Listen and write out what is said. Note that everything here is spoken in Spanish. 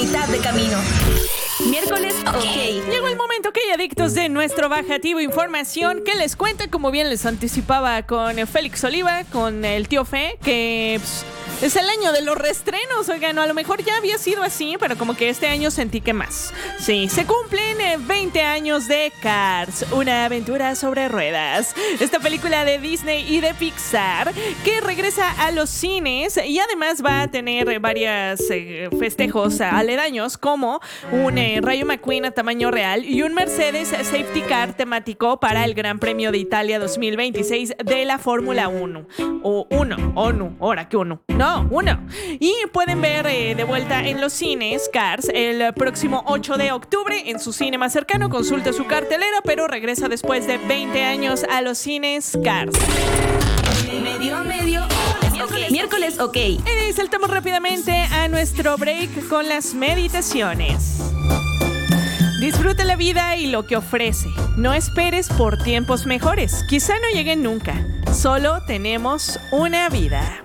mitad de camino. Miércoles, ok. Llegó el momento, ok, adictos, de nuestro bajativo información que les cuenta, como bien les anticipaba con Félix Oliva, con el tío Fe, que es el año de los reestrenos. Oigan, a lo mejor ya había sido así, pero como que este año sentí que más. Sí, se cumplen 20 años de Cars, una aventura sobre ruedas. Esta película de Disney y de Pixar que regresa a los cines y además va a tener varios festejos aledaños, como un Rayo McQueen a tamaño real y un Mercedes Safety Car temático para el Gran Premio de Italia 2026 de la Fórmula 1. Ahora que uno. No, uno. Y pueden ver de vuelta en los cines Cars el próximo 8 de octubre en su cine más cercano. Consulta su cartelera, pero regresa después de 20 años a los cines Cars. Medio. Miércoles, ok. Y saltamos rápidamente a nuestro break con las meditaciones. Disfruta la vida y lo que ofrece. No esperes por tiempos mejores. Quizá no lleguen nunca. Solo tenemos una vida.